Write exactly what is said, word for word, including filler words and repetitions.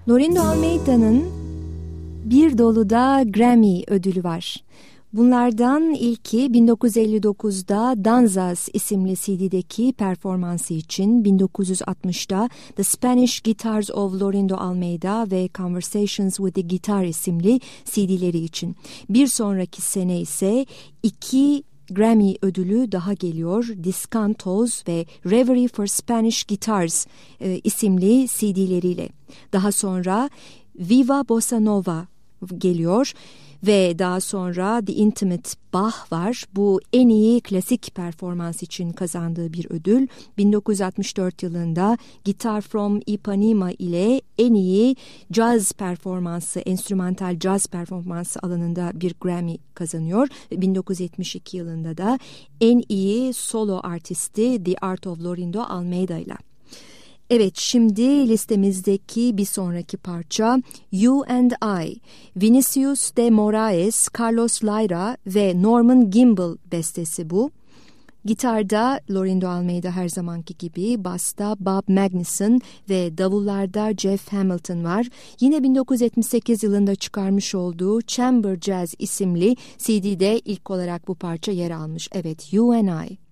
Lorindo Almeida'nın bir dolu da Grammy ödülü var. Bunlardan ilki bin dokuz yüz elli dokuzda Danzas isimli C D'deki performansı için, bin dokuz yüz altmışta The Spanish Guitars of Lorindo Almeida ve Conversations with the Guitar isimli C D'leri için. Bir sonraki sene ise iki Grammy ödülü daha geliyor. Discantos ve Reverie for Spanish Guitars e, isimli C D'leriyle. Daha sonra Viva Bossa Nova geliyor ve daha sonra The Intimate Bach var. Bu en iyi klasik performans için kazandığı bir ödül. bin dokuz yüz altmış dört yılında Guitar from Ipanema ile en iyi caz performansı, enstrümantal caz performansı alanında bir Grammy kazanıyor. bin dokuz yüz yetmiş iki yılında da en iyi solo artisti The Art of Lorindo Almeida ile. Evet, şimdi listemizdeki bir sonraki parça You and I, Vinicius de Moraes, Carlos Lyra ve Norman Gimbel bestesi bu. Gitarda Lorindo Almeida her zamanki gibi, basta Bob Magnuson ve davullarda Jeff Hamilton var. Yine bin dokuz yüz yetmiş sekiz yılında çıkarmış olduğu Chamber Jazz isimli C D'de ilk olarak bu parça yer almış. Evet, You and I.